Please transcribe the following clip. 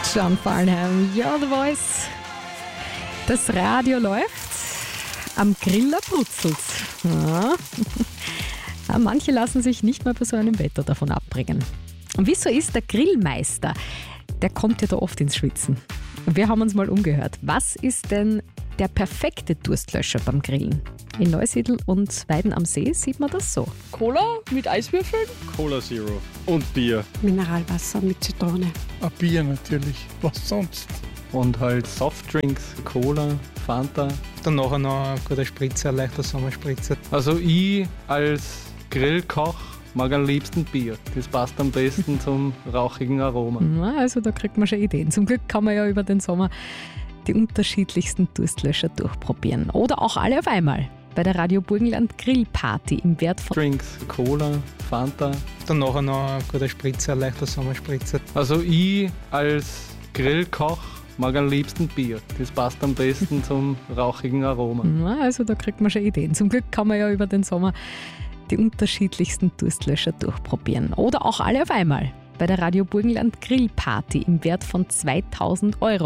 John Farnham, You're the Voice. Das Radio läuft, am Griller brutzelt's. Ja. Manche lassen sich nicht mal bei so einem Wetter davon abbringen. Und wieso ist der Grillmeister? Der kommt ja da oft ins Schwitzen. Wir haben uns mal umgehört. Was ist denn der perfekte Durstlöscher beim Grillen? In Neusiedl und Weiden am See sieht man das so. Cola mit Eiswürfeln? Cola Zero und Bier. Mineralwasser mit Zitrone. Ein Bier natürlich, was sonst? Und halt Softdrinks, Cola, Fanta. Dann nachher noch ein guter Spritzer, ein leichter Sommerspritzer. Also ich als Grillkoch mag am liebsten Bier. Das passt am besten zum rauchigen Aroma. Na, also da kriegt man schon Ideen. Zum Glück kann man ja über den Sommer die unterschiedlichsten Durstlöscher durchprobieren. Oder auch alle auf einmal. Bei der Radio Burgenland Grillparty im Wert von Drinks, Cola, Fanta. Dann nachher noch ein guter Spritzer, ein leichter Sommerspritzer. Also ich als Grillkoch mag am liebsten Bier. Das passt am besten zum rauchigen Aroma. Na, also da kriegt man schon Ideen. Zum Glück kann man ja über den Sommer die unterschiedlichsten Durstlöscher durchprobieren. Oder auch alle auf einmal. Bei der Radio Burgenland Grillparty im Wert von 2.000 €.